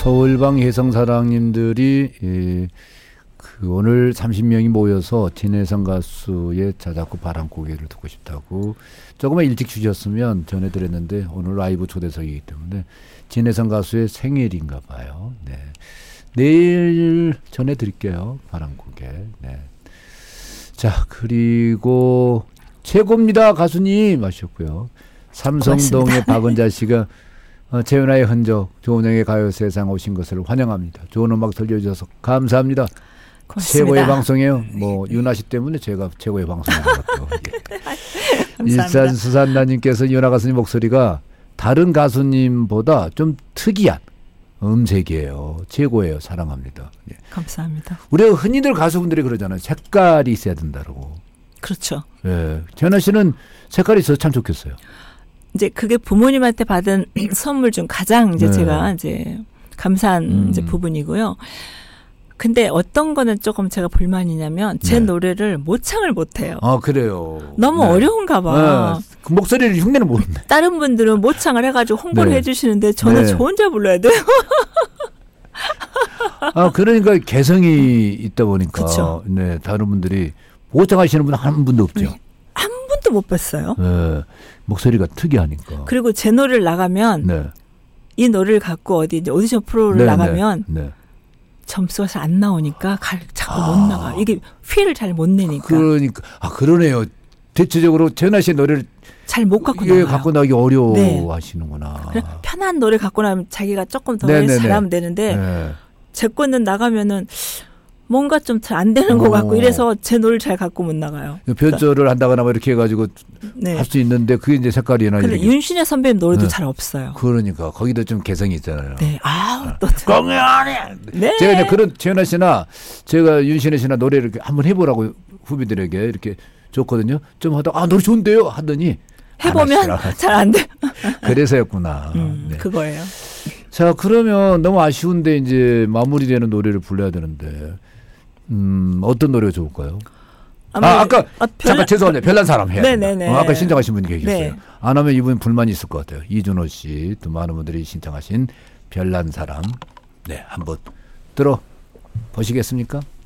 서울방 혜성사랑님들이 오늘 30명이 모여서 진혜성 가수의 자작곡 바람고개를 듣고 싶다고 조금만 일찍 주셨으면 전해드렸는데 오늘 라이브 초대석이기 때문에 진혜성 가수의 생일인가 봐요. 네. 내일 전해드릴게요. 바람고개. 네. 자, 그리고 최고입니다 가수님 하셨고요. 삼성동의 박은자 씨가 재윤아의 흔적, 조은영의 가요세상 오신 것을 환영합니다. 좋은 음악 들려주셔서 감사합니다. 고맙습니다. 최고의 방송이에요. 뭐 윤아 씨 때문에 제가 최고의 방송인 것 같아요. 일산 수산나님께서 윤아 가수님 목소리가 다른 가수님보다 좀 특이한 음색이에요. 최고예요. 사랑합니다. 예. 감사합니다. 우리가 흔히들 가수분들이 그러잖아요. 색깔이 있어야 된다고. 그렇죠. 예. 재윤아 씨는 색깔이 있어서 참 좋겠어요. 이제 그게 부모님한테 받은 선물 중 가장 이제 제가 이제 감사한 이제 부분이고요. 근데 어떤 거는 조금 제가 불만이냐면 제 노래를 모창을 못해요. 아, 그래요. 너무 어려운가 봐. 그 목소리를 흉내는 모르네. 다른 분들은 모창을 해가지고 홍보를 해주시는데 저는 저 혼자 불러야 돼요. 아, 그러니까 개성이 있다 보니까 그쵸. 네, 다른 분들이 모창하시는 분 한 분도 없죠. 한 번도 못 뵀어요. 네, 목소리가 특이하니까. 그리고 제 노래를 나가면 이 노래를 갖고 어디 이제 오디션 프로를 나가면 점수가 잘 안 나오니까 자꾸 못 나가. 이게 휠을 잘 못 내니까. 그러니까 그러네요. 대체적으로 재윤아 씨의 노래를 잘 못 갖고 나가요. 갖고 나기 어려워하시는구나. 편한 노래 갖고 나면 자기가 조금 더 잘하면 되는데 제 거는 나가면은 뭔가 좀 잘 안 되는 것 같고 이래서 제 노래를 잘 갖고 못 나가요. 변조를 한다거나 뭐 이렇게 해가지고 할 수 있는데 그게 이제 색깔이나. 근데 윤신혜 선배님 노래도 잘 없어요. 그러니까 거기도 좀 개성이 있잖아요. 네. 또 공연이. 네. 제가 이제 그런 재윤아 씨나 제가 윤신혜 씨나 노래를 이렇게 한번 해보라고 후배들에게 이렇게 줬거든요. 좀 하다가 노래 좋은데요 하더니 해보면 잘 안 돼. 그래서였구나. 네. 그거예요. 자, 그러면 너무 아쉬운데 이제 마무리되는 노래를 불러야 되는데 어떤 노래가 좋을까요? 아까 잠깐 죄송합니다. 별난 사람 해야 돼요. 아까 신청하신 분이 계셨어요. 안 하면 이분 불만이 있을 것 같아요. 이준호 씨, 또 많은 분들이 신청하신 별난 사람. 네, 한번 들어보시겠습니까?